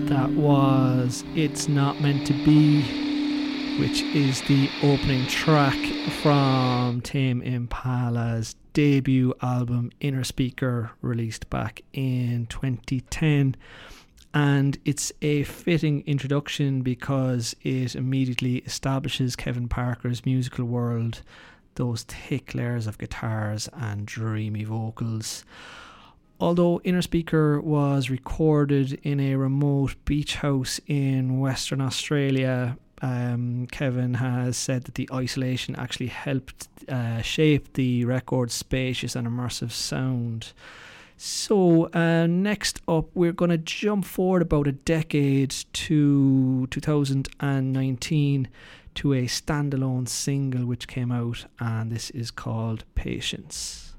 That was It's Not Meant to Be, which is the opening track from Tame Impala's debut album Inner Speaker, released back in 2010. And it's a fitting introduction because it immediately establishes Kevin Parker's musical world, those thick layers of guitars and dreamy vocals. Although Inner Speaker was recorded in a remote beach house in Western Australia, Kevin has said that the isolation actually helped shape the record's spacious and immersive sound. So next up, we're going to jump forward about a decade to 2019 to a standalone single which came out, and this is called Patience.